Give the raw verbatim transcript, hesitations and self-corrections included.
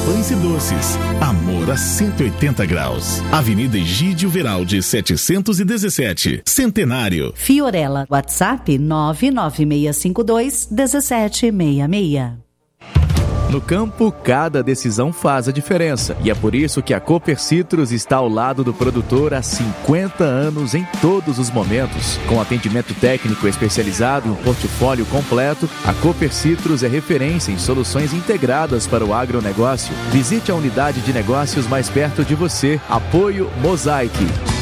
pães e doces. Amor a cento e oitenta graus. Avenida Egídio Veraldi, setecentos e dezessete. Centenário. Fiorella, WhatsApp nove nove seis cinco dois um sete seis seis. No campo, cada decisão faz a diferença. E é por isso que a Cooper Citrus está ao lado do produtor há cinquenta anos em todos os momentos. Com atendimento técnico especializado e um portfólio completo, a Cooper Citrus é referência em soluções integradas para o agronegócio. Visite a unidade de negócios mais perto de você. Apoio Mosaic.